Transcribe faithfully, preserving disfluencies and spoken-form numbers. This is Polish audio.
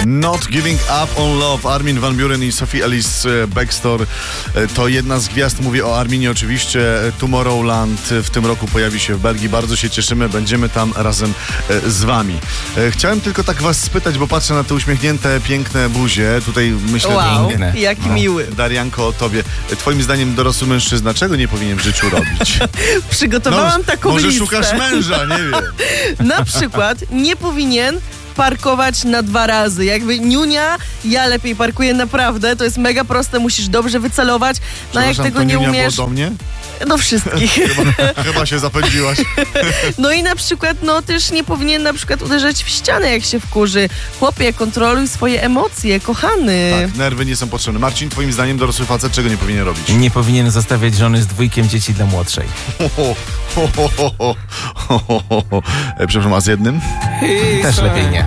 Not Giving Up on Love, Armin van Buuren i Sophie Ellis Bextor to jedna z gwiazd. Mówię o Arminie oczywiście. Tomorrowland w tym roku pojawi się w Belgii. Bardzo się cieszymy, będziemy tam razem z wami. Chciałem tylko tak was spytać, bo patrzę na te uśmiechnięte, piękne buzie. Tutaj myślę, wow, że... jaki no. miły. Darianko, o tobie. Twoim zdaniem dorosły mężczyzna czego nie powinien w życiu robić? Przygotowałam no, taką może listę. Może szukasz męża, nie wiem. Na przykład nie powinien parkować na dwa razy. Jakby niunia, ja lepiej parkuję naprawdę. To jest mega proste, musisz dobrze wycelować. No jak tego to nie niunia umiesz... było do mnie? Do wszystkich. chyba, chyba się zapędziłaś. No i na przykład, no też nie powinien na przykład uderzać w ścianę, jak się wkurzy. Chłopie, kontroluj swoje emocje, kochany. Tak, nerwy nie są potrzebne. Marcin, twoim zdaniem dorosły facet czego nie powinien robić? Nie powinien zostawiać żony z dwójkiem dzieci dla młodszej. Ho, ho, ho, ho, ho, ho, ho, ho. E, przepraszam, a z jednym? Też lepiej nie.